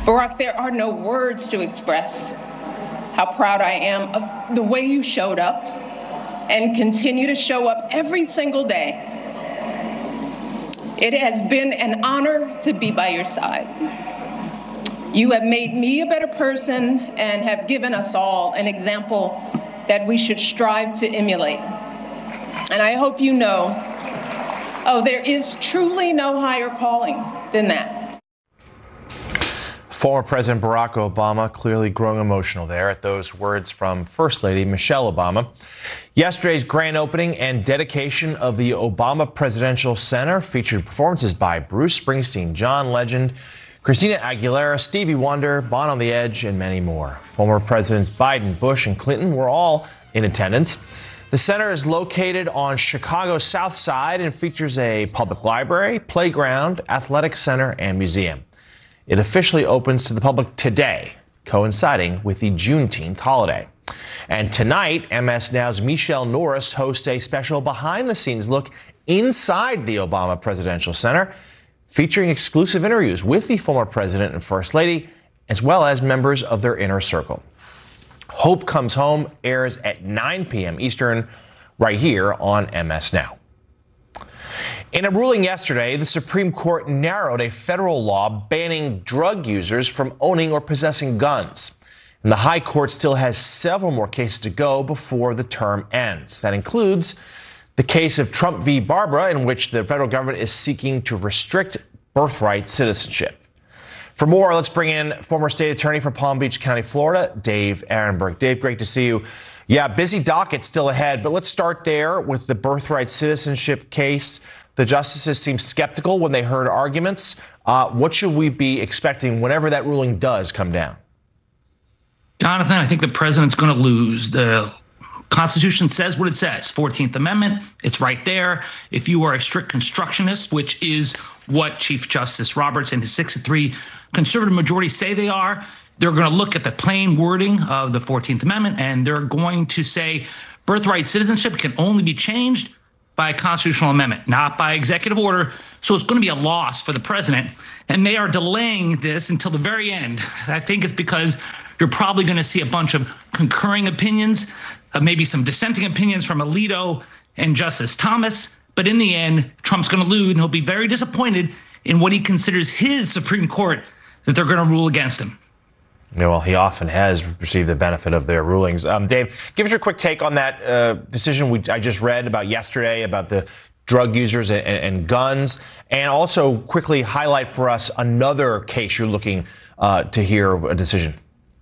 Barack, there are no words to express how proud I am of the way you showed up and continue to show up every single day. It has been an honor to be by your side. You have made me a better person and have given us all an example that we should strive to emulate. And I hope you know, there is truly no higher calling than that. Former President Barack Obama clearly growing emotional there at those words from First Lady Michelle Obama. Yesterday's grand opening and dedication of the Obama Presidential Center featured performances by Bruce Springsteen, John Legend, Christina Aguilera, Stevie Wonder, Bon on the Edge, and many more. Former Presidents Biden, Bush, and Clinton were all in attendance. The center is located on Chicago's South Side and features a public library, playground, athletic center, and museum. It officially opens to the public today, coinciding with the Juneteenth holiday. And tonight, MS Now's Michelle Norris hosts a special behind-the-scenes look inside the Obama Presidential Center, featuring exclusive interviews with the former president and first lady, as well as members of their inner circle. Hope Comes Home airs at 9 p.m. Eastern, right here on MS Now. In a ruling yesterday, the Supreme Court narrowed a federal law banning drug users from owning or possessing guns. And the High Court still has several more cases to go before the term ends. That includes the case of Trump v. Barbara, in which the federal government is seeking to restrict birthright citizenship. For more, let's bring in former state attorney for Palm Beach County, Florida, Dave Aronberg. Dave, great to see you. Yeah, busy docket still ahead, but let's start there with the birthright citizenship case. The justices seemed skeptical when they heard arguments. What should we be expecting whenever that ruling does come down? Jonathan, I think the president's going to lose. The Constitution says what it says. 14th Amendment, it's right there. If you are a strict constructionist, which is what Chief Justice Roberts and his 6-3 conservative majority say they are, they're going to look at the plain wording of the 14th Amendment, and they're going to say birthright citizenship can only be changed by a constitutional amendment, not by executive order. So it's going to be a loss for the president. And they are delaying this until the very end. I think it's because you're probably going to see a bunch of concurring opinions, maybe some dissenting opinions from Alito and Justice Thomas. But in the end, Trump's going to lose, and he'll be very disappointed in what he considers his Supreme Court that they're going to rule against him. Yeah, well, he often has received the benefit of their rulings. Dave, give us your quick take on that decision I just read about yesterday about the drug users and guns, and also quickly highlight for us another case you're looking to hear a decision.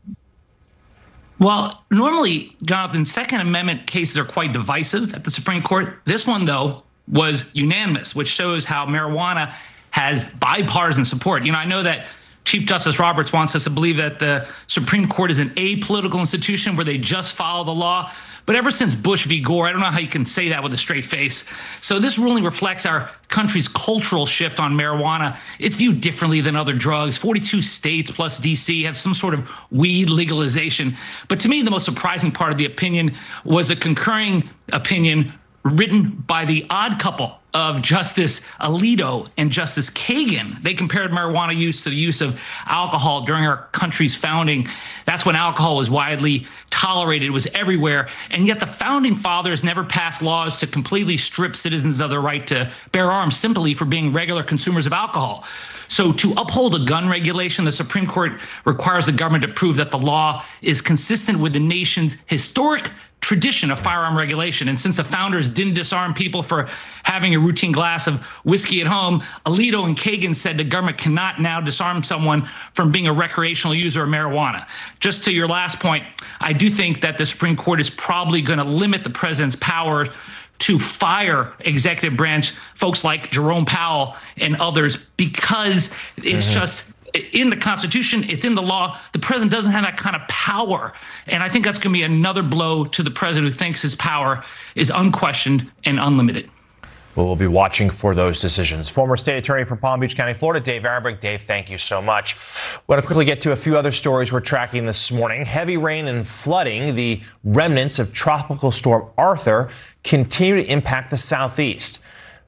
Well, normally, Jonathan, Second Amendment cases are quite divisive at the Supreme Court. This one, though, was unanimous, which shows how marijuana has bipartisan support. You know, I know that Chief Justice Roberts wants us to believe that the Supreme Court is an apolitical institution where they just follow the law. But ever since Bush v. Gore, I don't know how you can say that with a straight face. So this ruling reflects our country's cultural shift on marijuana. It's viewed differently than other drugs. 42 states plus D.C. have some sort of weed legalization. But to me, the most surprising part of the opinion was a concurring opinion written by the odd couple of Justice Alito and Justice Kagan. They compared marijuana use to the use of alcohol during our country's founding. That's when alcohol was widely tolerated. It was everywhere. And yet the founding fathers never passed laws to completely strip citizens of their right to bear arms simply for being regular consumers of alcohol. So to uphold a gun regulation, the Supreme Court requires the government to prove that the law is consistent with the nation's historic tradition of firearm regulation. And since the founders didn't disarm people for having a routine glass of whiskey at home, Alito and Kagan said the government cannot now disarm someone from being a recreational user of marijuana. Just to your last point, I do think that the Supreme Court is probably going to limit the president's power to fire executive branch folks like Jerome Powell and others, because it's just in the Constitution, it's in the law. The president doesn't have that kind of power. And I think that's going to be another blow to the president who thinks his power is unquestioned and unlimited. Well, we'll be watching for those decisions. Former state attorney from Palm Beach County, Florida, Dave Aronberg. Dave, thank you so much. I want to quickly get to a few other stories we're tracking this morning. Heavy rain and flooding, the remnants of Tropical Storm Arthur, continue to impact the southeast.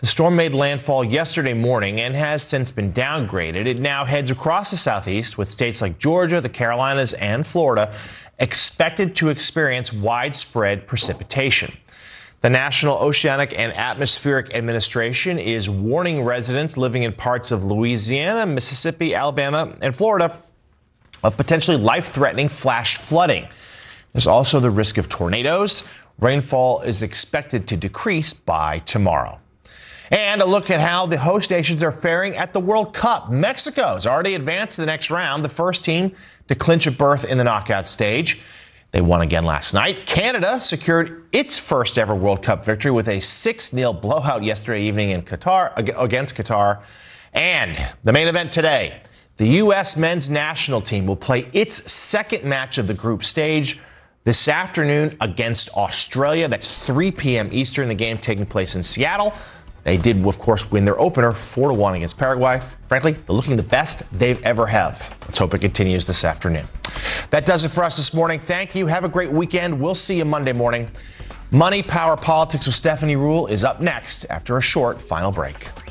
The storm made landfall yesterday morning and has since been downgraded. It now heads across the southeast, with states like Georgia, the Carolinas, and Florida expected to experience widespread precipitation. The National Oceanic and Atmospheric Administration is warning residents living in parts of Louisiana, Mississippi, Alabama, and Florida of potentially life-threatening flash flooding. There's also the risk of tornadoes. Rainfall is expected to decrease by tomorrow. And a look at how the host nations are faring at the World Cup. Mexico has already advanced to the next round, the first team to clinch a berth in the knockout stage. They won again last night. Canada secured its first ever World Cup victory with a 6-0 blowout yesterday evening in Qatar against Qatar. And the main event today, the U.S. men's national team will play its second match of the group stage this afternoon against Australia. That's 3 p.m. Eastern, the game taking place in Seattle. They did, of course, win their opener 4-1 against Paraguay. Frankly, they're looking the best they've ever have. Let's hope it continues this afternoon. That does it for us this morning. Thank you. Have a great weekend. We'll see you Monday morning. Money, Power, Politics with Stephanie Ruhle is up next after a short final break.